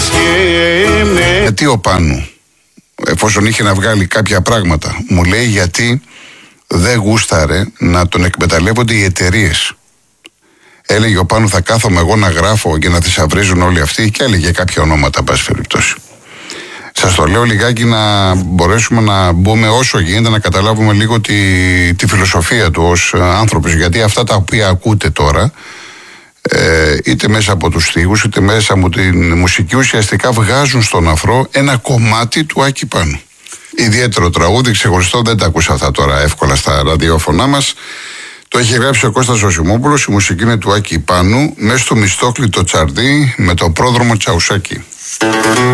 Γιατί ο Πάνου, εφόσον είχε να βγάλει κάποια πράγματα, μου λέει γιατί δεν γούσταρε να τον εκμεταλλεύονται οι εταιρείες. Έλεγε ο Πάνου, θα κάθομαι εγώ να γράφω και να θησαυρίζουν όλοι αυτοί, και έλεγε κάποια ονόματα, πάση περιπτώσει. Σας το λέω λιγάκι να μπορέσουμε να μπούμε όσο γίνεται, να καταλάβουμε λίγο τη φιλοσοφία του ως άνθρωπος, γιατί αυτά τα οποία ακούτε τώρα, είτε μέσα από τους στίχους είτε μέσα από την μουσική, ουσιαστικά βγάζουν στον αφρό ένα κομμάτι του Άκη Πάνου. Ιδιαίτερο τραγούδι, ξεχωριστό, δεν τα ακούσα αυτά τώρα εύκολα στα ραδιόφωνά μας. Το έχει γράψει ο Κώστας Ζωσιμόπουλος, η μουσική είναι του Άκη Πάνου, μέσα στο Μιστόκλι το Τσαρδί με το πρόδρομο Τσαουσάκη.